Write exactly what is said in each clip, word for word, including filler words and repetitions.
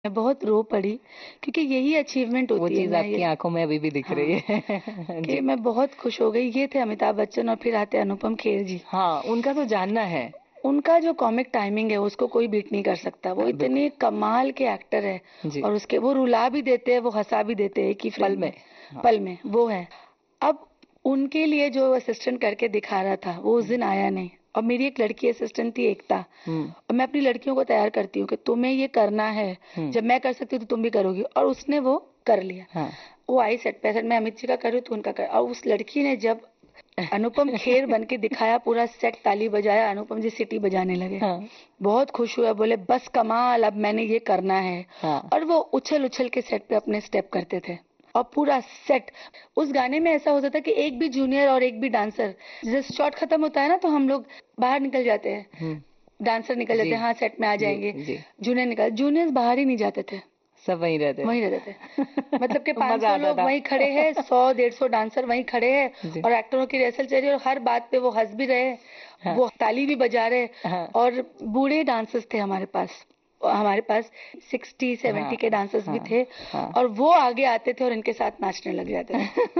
मैं बहुत रो पड़ी क्योंकि यही अचीवमेंट वो होती है। चीज मैं आपकी ये आंखों में अभी भी दिख रही हाँ है। कि जी। मैं बहुत खुश हो गई। ये थे अमिताभ बच्चन और फिर आते अनुपम खेर जी। हाँ, उनका तो जानना है। उनका जो कॉमिक टाइमिंग है उसको कोई बीट नहीं कर सकता। वो हाँ, बिल्कुल। इतने कमाल के एक्टर है जी। और उसके वो रुला भी देते हैं, वो हंसा भी देते हैं एक ही पल फ्रेम में, में। हाँ। पल में। वो है। अब उनके लिए जो असिस्टेंट करके दिखा रहा था वो उस दिन आया नहीं। और मेरी एक लड़की असिस्टेंट थी, एकता। हम्म। और मैं अपनी लड़कियों को तैयार करती हूँ कि तुम्हें ये करना है, हम्म। जब मैं कर सकती हूँ तो तुम भी करोगी। और उसने वो कर लिया। हाँ। वो आई सेट पे, सर मैं अमित जी का कर रही हूँ तो उनका कर। और उस लड़की ने जब अनुपम खेर बन के दिखाया, पूरा सेट ताली बजाया, अनुपम जी सीटी बजाने लगे। हाँ। बहुत खुश हुआ, बोले बस कमाल, अब मैंने ये करना है। हाँ। और वो उछल उछल के सेट पे अपने स्टेप करते थे और पूरा सेट। उस गाने में ऐसा होता था कि एक भी जूनियर और एक भी डांसर, जैसे शॉट खत्म होता है ना तो हम लोग बाहर निकल जाते हैं, हम्म। डांसर निकल जी। जाते हैं, हाँ सेट में आ जी। जाएंगे, जी। जूनियर निकल, जूनियर्स बाहर ही नहीं जाते थे, सब वहीं रहते वहीं थे। रहते थे। मतलब कि मजा पाँच सौ आता लोग था। वहीं खड़े हैं, सौ डेढ़ सौ डांसर वहीं खड़े हैं जी। और एक्टरों की रिहर्सल चल रही है और हर बात पे वो हंस भी रहे, हाँ। वो ताली भी बजा रहे। हाँ। और बूढ़े डांसर्स थे हमारे पास, और हमारे पास सिक्सटी सेवेंटी हाँ। के डांसर्स भी हाँ। थे। हाँ। और वो आगे आते थे और इनके साथ नाचने लग जाते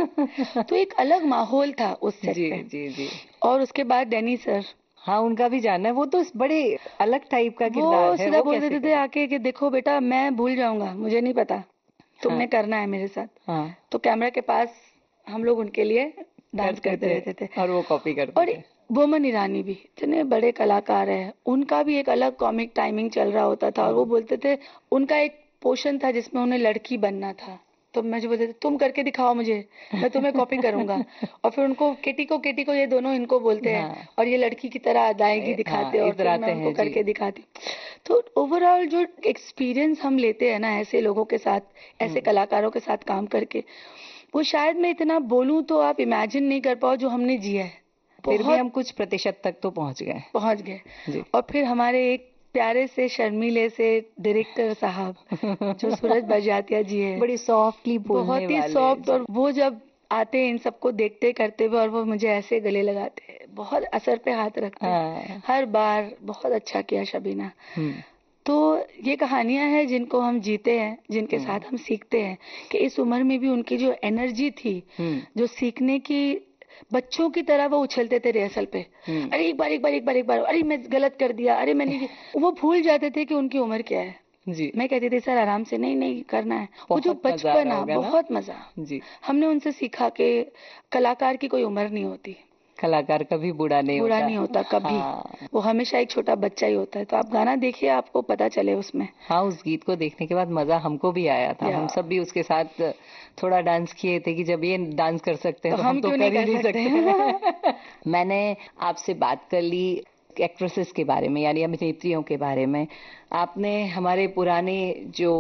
थे। तो एक अलग माहौल था उस सेट जी। पे। जी। जी। और उसके बाद डैनी सर, हाँ, उनका भी जानना है। वो तो इस बड़े अलग टाइप का किरदार वो है, सीधा वो बोल कैसे देते थे करे? आके कि देखो बेटा, मैं भूल जाऊंगा, मुझे नहीं पता, हाँ। तुमने करना है मेरे साथ। हाँ। तो कैमरा के पास हम लोग उनके लिए डांस करते करते थे रहते थे। और वो कॉपी करते और थे। बोमन ईरानी भी इतने बड़े कलाकार है, उनका भी एक अलग कॉमिक टाइमिंग चल रहा होता था। और वो हम्म। बोलते थे, उनका एक पोर्शन था जिसमें उन्हें लड़की बनना था, तो मुझे बोलते थे तुम करके दिखाओ मुझे, मैं तुम्हें कॉपी करूंगा। और फिर उनको केटी को केटी को ये दोनों इनको बोलते हैं हाँ। और ये लड़की की तरह अदायगी ए- हाँ, दिखाते हैं और फिर मैं इतराते उनको हैं जी। करके दिखाती। तो ओवरऑल जो एक्सपीरियंस हम लेते हैं ना ऐसे लोगों के साथ, ऐसे हम्म। कलाकारों के साथ काम करके, वो शायद मैं इतना बोलूं तो आप इमेजिन नहीं कर पाओ जो हमने जिया है। फिर भी बहुत हम कुछ प्रतिशत तक तो पहुंच गए। पहुंच गए। जी। और फिर हमारे एक प्यारे से शर्मीले से डायरेक्टर साहब जो सूरज बड़जात्या जी है, बड़ी सॉफ्टली बोलने बहुत ही वाले सॉफ्ट। जी। और वो जब आते हैं इन सबको देखते करते हुए और वो मुझे ऐसे गले लगाते हैं, बहुत असर पे हाथ रखते हैं हाँ। हर बार। बहुत अच्छा किया शबीना। हम्म। तो ये कहानियां हैं जिनको हम जीते हैं, जिनके हम्म। साथ हम सीखते हैं कि इस उम्र में भी उनकी जो एनर्जी थी, हम्म। जो सीखने की, बच्चों की तरह वो उछलते थे रिहर्सल पे। हम्म। अरे एक बार एक बार एक बार एक बार, अरे मैं गलत कर दिया, अरे मैंने ये, वो भूल जाते थे कि उनकी उम्र क्या है। जी। मैं कहती थी सर आराम से, नहीं नहीं करना है। वो जो बहुत मजा आ रहा बचपना, होगा ना। बहुत मजा। जी। हमने उनसे सीखा कि कलाकार की कोई उम्र नहीं होती, कलाकार कभी बूढ़ा नहीं बुरा होता। नहीं होता कभी। हाँ। वो हमेशा एक छोटा बच्चा ही होता है। तो आप गाना देखिए, आपको पता चले उसमें। हाँ, उस गीत को देखने के बाद मजा हमको भी आया था। या हम सब भी उसके साथ थोड़ा डांस किए थे कि जब ये डांस कर सकते तो हैं तो हम हम तो क्यों नहीं कर ही कर नहीं सकते। सकते। मैंने आपसे बात कर ली एक्ट्रेसेस के बारे में, यानी अभिनेत्रियों के बारे में। आपने हमारे पुराने जो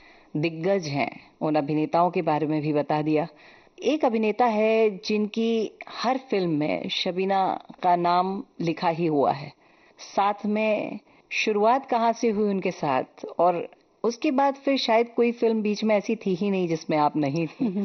दिग्गज हैं उन अभिनेताओं के बारे में भी बता दिया। एक अभिनेता है जिनकी हर फिल्म में शबीना का नाम लिखा ही हुआ है। साथ में शुरुआत कहाँ से हुई उनके साथ, और उसके बाद फिर शायद कोई फिल्म बीच में ऐसी थी ही नहीं जिसमें आप नहीं थी।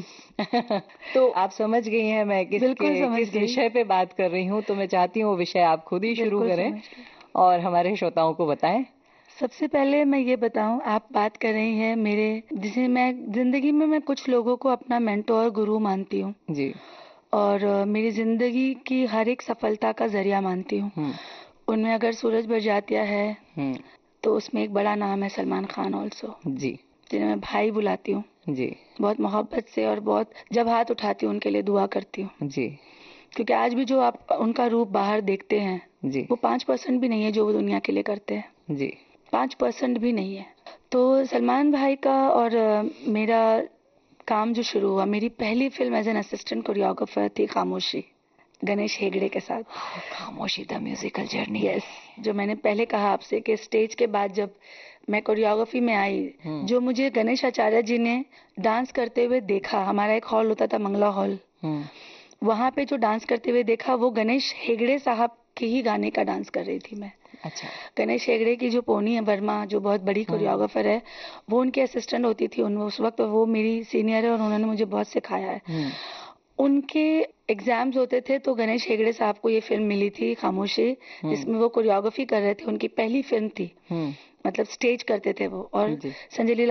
तो आप समझ गई हैं मैं बिल्कुल किसके समझ किस गई। विषय पे बात कर रही हूँ। तो मैं चाहती हूँ वो विषय आप खुद ही शुरू बिल्कुल करें समझ गई। और हमारे श्रोताओं को बताएं। सबसे पहले मैं ये बताऊं, आप बात कर रही हैं मेरे, जिसे मैं जिंदगी में मैं कुछ लोगों को अपना मेंटोर गुरु मानती हूँ जी। और अ, मेरी जिंदगी की हर एक सफलता का जरिया मानती हूँ। हम्म। उनमें अगर सूरज बड़जात्या है हम्म। तो उसमें एक बड़ा नाम है सलमान खान ऑल्सो, जी। जिन्हें मैं भाई बुलाती हूँ जी। बहुत मोहब्बत से। और बहुत जब हाथ उठाती हूँ उनके लिए दुआ करती हूँ, जी। क्योंकि आज भी जो आप उनका रूप बाहर देखते हैं जी। वो पांच परसेंट भी नहीं है जो वो दुनिया के लिए करते हैं। जी। पांच परसेंट भी नहीं है। तो सलमान भाई का और अ, मेरा काम जो शुरू हुआ, मेरी पहली film as an assistant choreographer थी खामोशी, गणेश हेगड़े के साथ। खामोशी द म्यूजिकल जर्नी। यस, जो मैंने पहले कहा आपसे कि स्टेज के बाद जब मैं कोरियोग्राफी में आई, हम्म। जो मुझे गणेश आचार्य जी ने डांस करते हुए देखा, हमारा एक हॉल होता था मंगला हॉल, हम्म। वहां पे जो डांस करते हुए देखा, वो गणेश हेगड़े साहब के ही गाने का डांस कर रही थी मैं। अच्छा। गणेश हेगड़े की जो पोनी वर्मा, जो बहुत बड़ी हम्म। कोरियोग्राफर है, वो उनकी असिस्टेंट होती थी उन उस वक्त। वो मेरी सीनियर है और उन्होंने मुझे बहुत सिखाया है। हम्म। उनके एग्जाम्स होते थे तो गणेश हेगड़े साहब को ये फिल्म मिली थी खामोशी, हम्म। जिसमें वो कोरियोग्राफी कर रहे थे। उनकी पहली फिल्म थी, हम्म। मतलब स्टेज करते थे वो। और जी। संजय लीला